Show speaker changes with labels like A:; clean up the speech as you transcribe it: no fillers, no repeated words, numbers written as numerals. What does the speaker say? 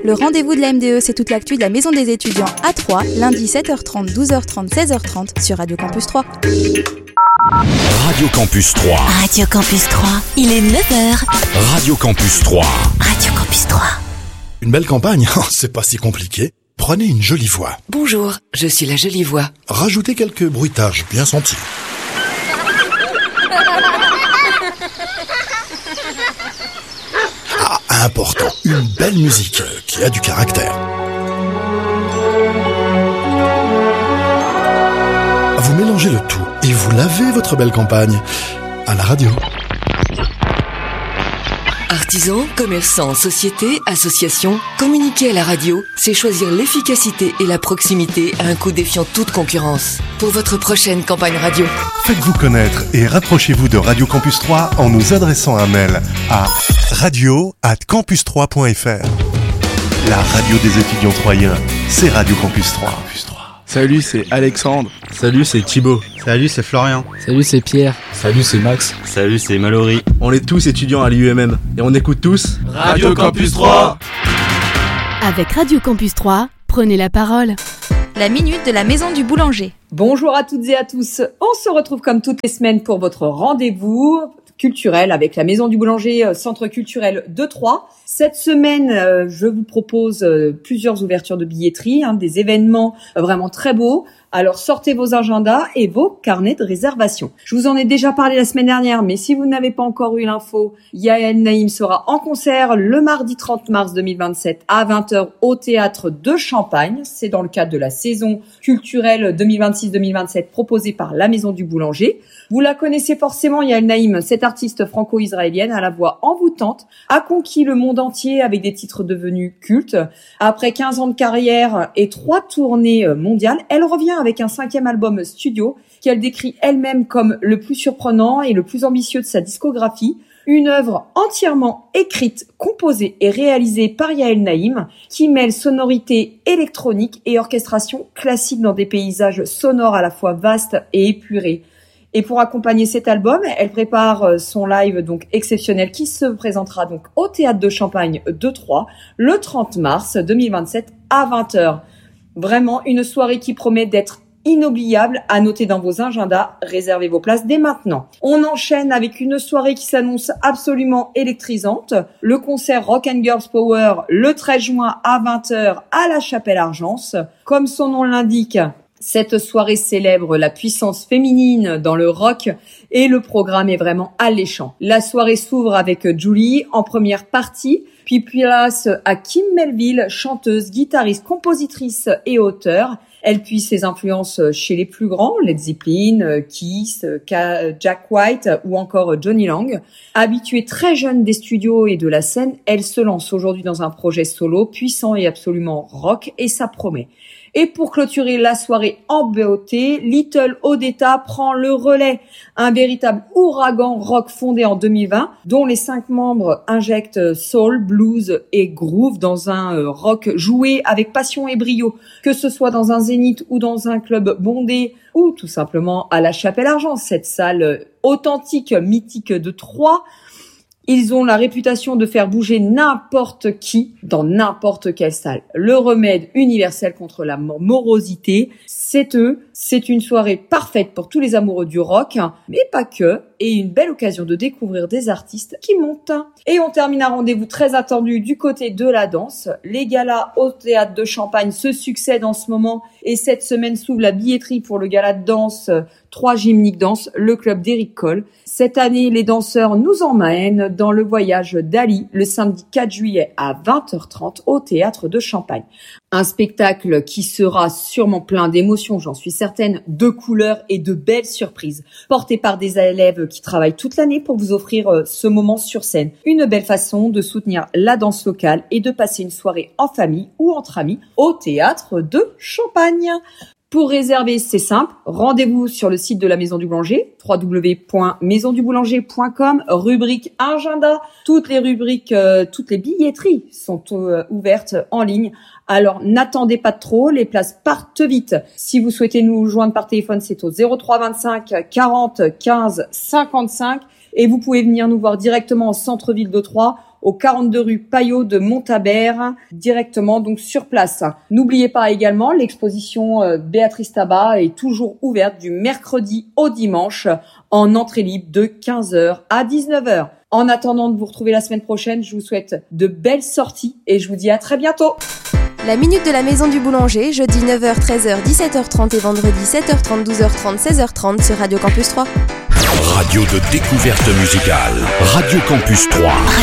A: Le rendez-vous de la MDE, c'est toute l'actu de la Maison des étudiants à Troyes, lundi 7h30, 12h30, 16h30 sur Radio Campus 3.
B: Radio Campus 3.
C: Radio Campus 3, il est 9h.
B: Radio Campus 3.
C: Radio Campus 3.
D: Une belle campagne, c'est pas si compliqué. Prenez une jolie voix.
E: Bonjour, je suis la jolie voix.
D: Rajoutez quelques bruitages bien sentis. Ah, important, une belle musique qui a du caractère. Vous mélangez le tout et vous lavez votre belle campagne à la radio.
E: Artisans, commerçants, sociétés, associations, communiquer à la radio, c'est choisir l'efficacité et la proximité à un coût défiant toute concurrence. Pour votre prochaine campagne radio.
F: Faites-vous connaître et rapprochez-vous de Radio Campus 3 en nous adressant un mail à radio@campus3.fr. La radio des étudiants troyens, c'est Radio Campus 3.
G: Salut, c'est Alexandre.
H: Salut, c'est Thibaut.
I: Salut, c'est Florian.
J: Salut, c'est Pierre.
H: Salut, c'est Max.
K: Salut, c'est Mallory.
G: On est tous étudiants à l'IUMM et on écoute tous
H: Radio Campus 3.
C: Avec Radio Campus 3, prenez la parole.
A: La minute de la Maison du Boulanger.
L: Bonjour à toutes et à tous. On se retrouve comme toutes les semaines pour votre rendez-vous culturel avec la Maison du Boulanger, centre culturel de Troyes. Cette semaine, je vous propose plusieurs ouvertures de billetterie, des événements vraiment très beaux. Alors sortez vos agendas et vos carnets de réservation. Je vous en ai déjà parlé la semaine dernière, mais si vous n'avez pas encore eu l'info, Yael Naïm sera en concert le mardi 30 mars 2027 à 20h au Théâtre de Champagne. C'est dans le cadre de la saison culturelle 2026-2027 proposée par la Maison du Boulanger. Vous la connaissez forcément, Yael Naïm, cette artiste franco-israélienne à la voix envoûtante, a conquis le monde entier avec des titres devenus cultes. Après 15 ans de carrière et 3 tournées mondiales, elle revient avec un 5e album studio qu'elle décrit elle-même comme le plus surprenant et le plus ambitieux de sa discographie. Une œuvre entièrement écrite, composée et réalisée par Yael Naïm qui mêle sonorité électronique et orchestration classique dans des paysages sonores à la fois vastes et épurés. Et pour accompagner cet album, elle prépare son live donc exceptionnel qui se présentera donc au Théâtre de Champagne de Troyes le 30 mars 2027 à 20h. Vraiment une soirée qui promet d'être inoubliable, à noter dans vos agendas, réservez vos places dès maintenant. On enchaîne avec une soirée qui s'annonce absolument électrisante, le concert Rock and Girls Power le 13 juin à 20h à la Chapelle-Argence. Comme son nom l'indique, cette soirée célèbre la puissance féminine dans le rock et le programme est vraiment alléchant. La soirée s'ouvre avec Julie en première partie, puis place à Kim Melville, chanteuse, guitariste, compositrice et auteure. Elle puise ses influences chez les plus grands, Led Zeppelin, Kiss, Jack White ou encore Johnny Lang. Habituée très jeune des studios et de la scène, elle se lance aujourd'hui dans un projet solo puissant et absolument rock et ça promet. Et pour clôturer la soirée en beauté, Little Odetta prend le relais. Un véritable ouragan rock fondé en 2020, dont les 5 membres injectent soul, blues et groove dans un rock joué avec passion et brio. Que ce soit dans un zénith ou dans un club bondé ou tout simplement à la Chapelle-Argence, cette salle authentique, mythique de Troyes. Ils ont la réputation de faire bouger n'importe qui dans n'importe quelle salle. Le remède universel contre la morosité, c'est eux. C'est une soirée parfaite pour tous les amoureux du rock, mais pas que, et une belle occasion de découvrir des artistes qui montent. Et on termine un rendez-vous très attendu du côté de la danse. Les galas au Théâtre de Champagne se succèdent en ce moment, et cette semaine s'ouvre la billetterie pour le gala de danse 3 Gymniques Danse, le club d'Eric Cole. Cette année, les danseurs nous emmènent dans le voyage d'Ali le samedi 4 juillet à 20h30 au Théâtre de Champagne. Un spectacle qui sera sûrement plein d'émotions, j'en suis certaine, de couleurs et de belles surprises, porté par des élèves qui travaillent toute l'année pour vous offrir ce moment sur scène. Une belle façon de soutenir la danse locale et de passer une soirée en famille ou entre amis au Théâtre de Champagne. Pour réserver, c'est simple, rendez-vous sur le site de la Maison du Boulanger, www.maisonduboulanger.com, rubrique agenda. Toutes les rubriques, toutes les billetteries sont ouvertes en ligne. Alors n'attendez pas trop, les places partent vite. Si vous souhaitez nous joindre par téléphone, c'est au 03 25 40 15 55 et vous pouvez venir nous voir directement au centre-ville de Troyes au 42 rue Payot de Montabert, directement donc sur place. N'oubliez pas également l'exposition Béatrice Tabat est toujours ouverte du mercredi au dimanche en entrée libre de 15h à 19h. En attendant de vous retrouver la semaine prochaine, je vous souhaite de belles sorties et je vous dis à très bientôt.
A: La Minute de la Maison du Boulanger, jeudi 9h, 13h, 17h30 et vendredi 7h30, 12h30, 16h30 sur Radio Campus 3.
B: Radio de découverte musicale. Radio Campus 3.